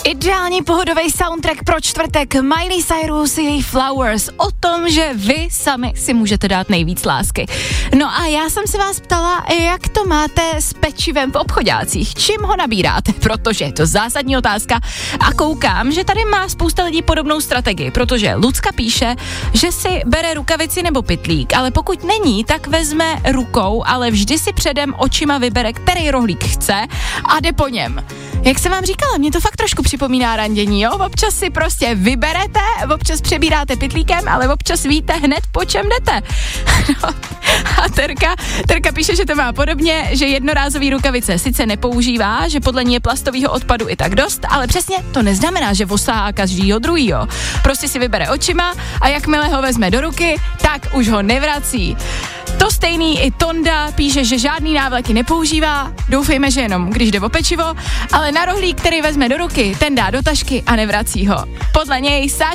Ideální pohodový soundtrack pro čtvrtek. Miley Cyrus, její Flowers. O tom, že vy sami si můžete dát nejvíc lásky. No a já jsem se vás ptala, jak to máte s pečivem v obchodácích. Čím ho nabíráte? Protože je to zásadní otázka. A koukám, že tady má spousta lidí podobnou strategii, protože Lucka píše, že si bere rukavici nebo pytlík, ale pokud není, tak vezme rukou, ale vždy si předem očima vybere, který rohlík chce a jde po něm. Jak jsem vám říkala, mě to fakt trošku připomíná randění, jo? Občas si prostě vyberete, občas přebíráte pytlíkem, ale občas víte hned, po čem jdete. No. A Terka píše, že to má podobně, že jednorázový rukavice sice nepoužívá, že podle ní je plastového odpadu i tak dost, ale přesně to neznamená, že osahá každýho druhýho. Prostě si vybere očima a jakmile ho vezme do ruky, tak už ho nevrací. To stejný i Tonda píše, že žádný návleky nepoužívá, doufejme, že jenom když jde o pečivo, ale na rohlík, který vezme do ruky, ten dá do tašky a nevrací ho. Podle něj